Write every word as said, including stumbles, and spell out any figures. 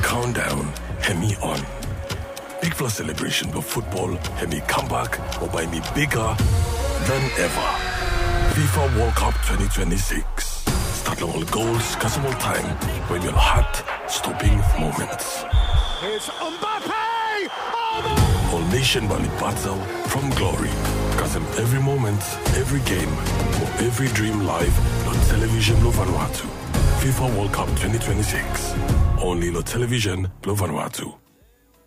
countdown, Hemi on. Big Plus celebration of football, Hemi comeback, or by me bigger than ever. FIFA World Cup twenty twenty-six. Start all goals, customer time, when your heart-stopping moments. It's Mbappe! Oh, All nation Bali battle from glory. Custom every moment, every game, or every dream live on television lo Vanuatu. FIFA World Cup twenty twenty-six. Only on television lo Vanuatu.